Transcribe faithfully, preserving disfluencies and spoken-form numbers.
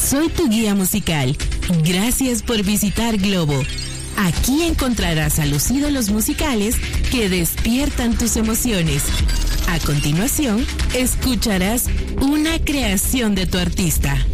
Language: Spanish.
soy tu guía musical. Gracias por visitar Globo. Aquí encontrarás a los ídolos musicales que despiertan tus emociones. A continuación, escucharás una creación de tu artista.